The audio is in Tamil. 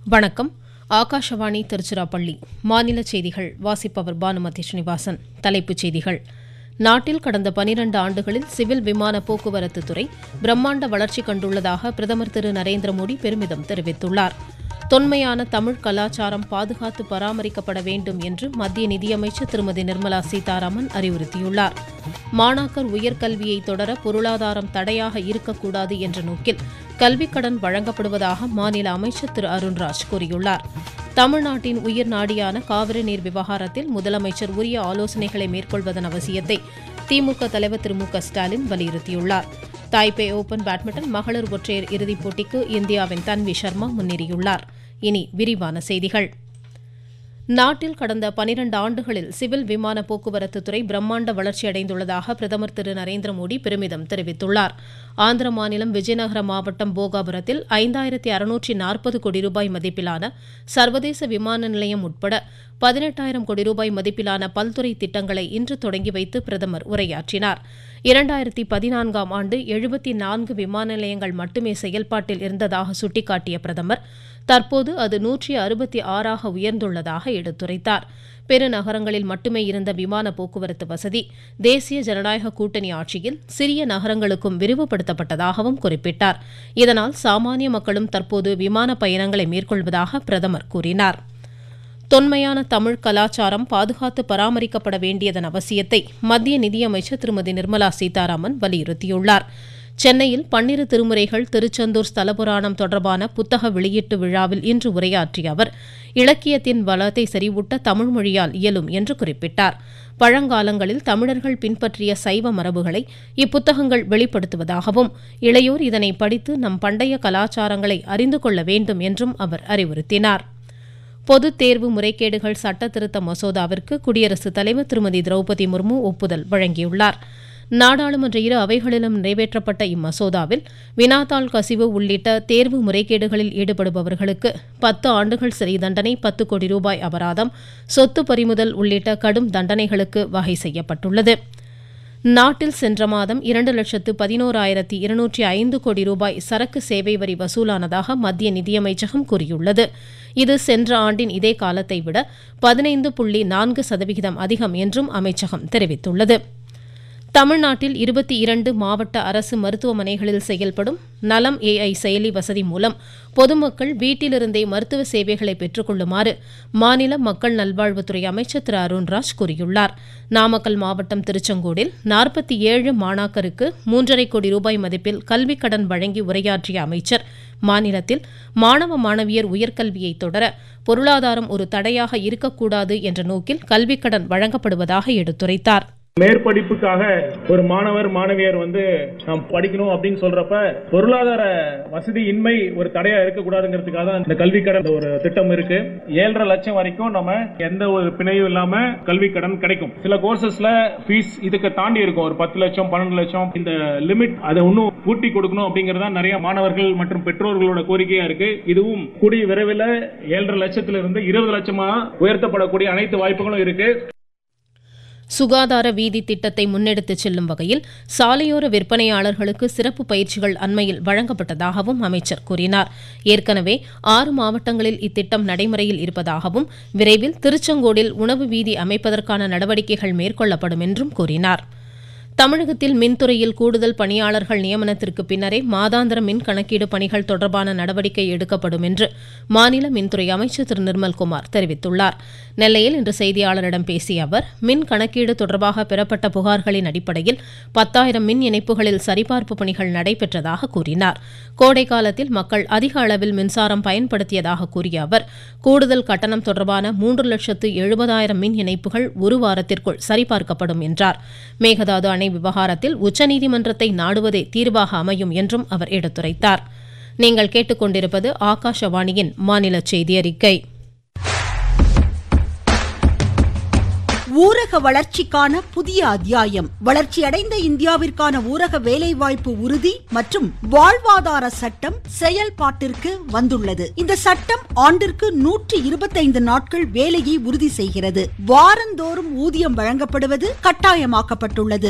வணக்கம். ஆகாஷவாணி திருச்சிராப்பள்ளி. மாநில செய்திகள் வாசிப்பவர் பானுமதி ஸ்ரீனிவாசன். தலைப்புச் செய்திகள். நாட்டில் கடந்த 12 ஆண்டுகளில் சிவில் விமான போக்குவரத்து துறை பிரம்மாண்ட வளர்ச்சி கண்டுள்ளதாக பிரதமர் திரு நரேந்திர மோடி பெருமிதம் தெரிவித்துள்ளார். தொன்மையான தமிழ் கலாச்சாரம் பாதுகாத்து பராமரிக்கப்பட வேண்டும் என்று மத்திய நிதியமைச்சர் திருமதி நிர்மலா சீதாராமன் அறிவுறுத்தியுள்ளார். மாணாக்கர் உயர்கல்வியை தொடர பொருளாதாரம் தடையாக இருக்கக்கூடாது என்ற நோக்கில் கல்விக்கடன் வழங்கப்படுவதாக மாநில அமைச்சர் திரு அருண்ராஜ் கூறியுள்ளார். தமிழ்நாட்டின் உயிர் நாடியான காவிரி நீர் விவகாரத்தில் முதலமைச்சர் உரிய ஆலோசனைகளை மேற்கொள்வதன் அவசியத்தை திமுக தலைவர் திரு மு.க. ஸ்டாலின் வலியுறுத்தியுள்ளார். தாய்பே ஓபன் பேட்மிண்டன் மகளிர் ஒற்றையர் இறுதிப் போட்டிக்கு இந்தியாவின் தன்வி சர்மா முன்னேறியுள்ளார். இனி விரிவான செய்திகள். நாட்டில் கடந்த 12 ஆண்டுகளில் சிவில் விமான போக்குவரத்து துறை பிரம்மாண்ட வளர்ச்சியடைந்துள்ளதாக பிரதமர் திரு நரேந்திர மோடி பெருமிதம் தெரிவித்துள்ளார். ஆந்திர மாநிலம் விஜயநகர மாவட்டம் போகாபுரத்தில் 5640 கோடி ரூபாய் மதிப்பிலான சர்வதேச விமான நிலையம் உட்பட 18,000 கோடி ரூபாய் மதிப்பிலான பல்துறை திட்டங்களை இன்று தொடங்கி வைத்து பிரதமர் உரையாற்றினார். 2014ஆம் ஆண்டு 74 விமான நிலையங்கள் மட்டுமே செயல்பாட்டில் இருந்ததாக சுட்டிக்காட்டிய பிரதமர் தற்போது அது 166ஆக உயர்ந்துள்ளதாக எடுத்துரைத்தார். பெருநகரங்களில் மட்டுமே இருந்த விமான போக்குவரத்து வசதி தேசிய ஜனநாயக கூட்டணி ஆட்சியில் சிறிய நகரங்களுக்கும் விரிவுபடுத்தப்பட்டதாகவும் குறிப்பிட்டார். இதனால் சாமானிய மக்களும் தற்போது விமான பயணங்களை மேற்கொள்வதாக பிரதமர் கூறினார். தொன்மையான தமிழ் கலாச்சாரம் பாதுகாத்து பராமரிக்கப்பட வேண்டியதன் அவசியத்தை மத்திய நிதியமைச்சர் திருமதி நிர்மலா சீதாராமன் வலியுறுத்தியுள்ளார். சென்னையில் 12 திருமுறைகள் திருச்செந்தூர் ஸ்தலபுராணம் தொடர்பான புத்தக வெளியீட்டு விழாவில் இன்று உரையாற்றிய அவர் இலக்கியத்தின் வளத்தை செறிவூட்ட தமிழ் மொழியால் இயலும் என்று குறிப்பிட்டார். பழங்காலங்களில் தமிழர்கள் பின்பற்றிய சைவ மரபுகளை இப்புத்தகங்கள் வெளிப்படுத்துவதாகவும் இளையோர் இதனை படித்து நம் பண்டைய கலாச்சாரங்களை அறிந்து கொள்ள வேண்டும் என்றும் அவர் அறிவுறுத்தினார். பொதுத் தேர்வு முறைகேடுகள் சட்ட திருத்த மசோதாவிற்கு குடியரசுத் தலைவர் திருமதி திரௌபதி முர்மு ஒப்புதல் வழங்கியுள்ளார். நாடாளுமன்ற இரு அவைகளிலும் நிறைவேற்றப்பட்ட இம்மசோதாவில் வினாத்தாள் கசிவு உள்ளிட்ட தேர்வு முறைகேடுகளில் ஈடுபடுபவர்களுக்கு 10 ஆண்டுகள் சிறை தண்டனை, 10 கோடி ரூபாய் அபராதம், சொத்து பறிமுதல் உள்ளிட்ட கடும் தண்டனைகளுக்கு வகை செய்யப்பட்டுள்ளது. நாட்டில் சென்ற மாதம் 2,11,205 கோடி ரூபாய் சரக்கு சேவை வரி வசூலானதாக மத்திய நிதியமைச்சகம் கூறியுள்ளது. இது சென்ற ஆண்டின் இதே காலத்தை விட 15.4% அதிகம் என்றும் அமைச்சகம் தெரிவித்துள்ளது. தமிழ்நாட்டில் 22 மாவட்ட அரசு மருத்துவமனைகளில் செயல்படும் நலம் AI செயலி வசதி மூலம் பொதுமக்கள் வீட்டிலிருந்தே மருத்துவ சேவைகளை பெற்றுக் கொள்ளுமாறு மாநில மக்கள் நல்வாழ்வுத்துறை அமைச்சர் திரு அருண்ராஜ் கூறியுள்ளார். நாமக்கல் மாவட்டம் திருச்செங்கோடில் 47 மாணாக்கருக்கு 3.5 கோடி ரூபாய் மதிப்பில் கல்விக் கடன் வழங்கி உரையாற்றிய அமைச்சர் மாநிலத்தில் மாணவ மாணவியர் உயர்கல்வியை தொடர பொருளாதாரம் ஒரு தடையாக இருக்கக்கூடாது என்ற நோக்கில் கல்விக் கடன் வழங்கப்படுவதாக எடுத்துரைத்தார். மேற்படிப்புக்காக ஒரு மாணவர் மாணவியர் நாம் படிக்கணும் அப்படின்னு சொல்றப்ப பொருளாதார வசதி இன்மை ஒரு தடையா இருக்கக்கூடாதுங்கிறதுக்காக தான் இந்த கல்வி கடன் ஒரு திட்டம் இருக்கு. 7.5 லட்சம் வரைக்கும் நம்ம எந்த ஒரு பிணையும் இல்லாம கல்வி கடன் கிடைக்கும். சில கோர்சஸ்ல ஃபீஸ் இதுக்கு தாண்டி இருக்கும், ஒரு 10 லட்சம் 12 லட்சம். இந்த லிமிட் அதை இன்னும் கூட்டி கொடுக்கணும் அப்படிங்கறதா நிறைய மாணவர்கள் மற்றும் பெற்றோர்களோட கோரிக்கையா இருக்கு. இதுவும் கூடிய விரைவில் 7.5 லட்சத்திலிருந்து 20 லட்சமா உயர்த்தப்படக்கூடிய அனைத்து வாய்ப்புகளும் இருக்கு. சுகாதார வீதி திட்டத்தை முன்னெடுத்துச் செல்லும் வகையில் சாலையோர விற்பனையாளர்களுக்கு சிறப்பு பயிற்சிகள் அண்மையில் வழங்கப்பட்டதாகவும் அமைச்சர் கூறினார். ஏற்கனவே 6 மாவட்டங்களில் இத்திட்டம் நடைமுறையில் இருப்பதாகவும் விரைவில் திருச்செங்கோடில் உணவு வீதி அமைப்பதற்கான நடவடிக்கைகள் மேற்கொள்ளப்படும் என்றும் கூறினார். தமிழகத்தில் மின்துறையில் கூடுதல் பணியாளர்கள் நியமனத்திற்கு பின்னரே மாதாந்திர மின் கணக்கீடு பணிகள் தொடர்பான நடவடிக்கை எடுக்கப்படும் என்று மாநில மின்துறை அமைச்சர் திரு நிர்மல்குமார் தெரிவித்துள்ளார். நெல்லையில் இன்று செய்தியாளரிடம் பேசிய அவர் மின் கணக்கீடு தொடர்பாக பெறப்பட்ட புகார்களின் அடிப்படையில் 10,000 மின் இணைப்புகளில் சரிபார்ப்பு பணிகள் நடைபெற்றதாக கூறினார். கோடை காலத்தில் மக்கள் அதிக அளவில் மின்சாரம் பயன்படுத்தியதாக கூறிய அவர் கூடுதல் கட்டணம் தொடர்பான 3,70,000 மின் இணைப்புகள் ஒரு வாரத்திற்குள் சரிபார்க்கப்படும் என்றார். மேகதாது அணை விவகாரத்தில் உச்சநீதிமன்றத்தை நாடுவதே தீர்வாக அமையும் என்றும் அவர் எடுத்துரைத்தார். நீங்கள் கேட்டுக்கொண்டிருப்பது ஆகாஷவாணியின் மாநில செய்தி அறிக்கை. ஊரக வளர்ச்சிக்கான புதிய அத்தியாயம். வளர்ச்சியடைந்த இந்தியாவிற்கான ஊரக வேலைவாய்ப்பு உறுதி மற்றும் வாழ்வாதார சட்டம் செயல்பாட்டிற்கு வந்துள்ளது. இந்த சட்டம் ஆண்டிற்கு 125 நாட்கள் வேலையை உறுதி செய்கிறது. வாரந்தோறும் ஊதியம் வழங்கப்படுவது கட்டாயமாக்கப்பட்டுள்ளது.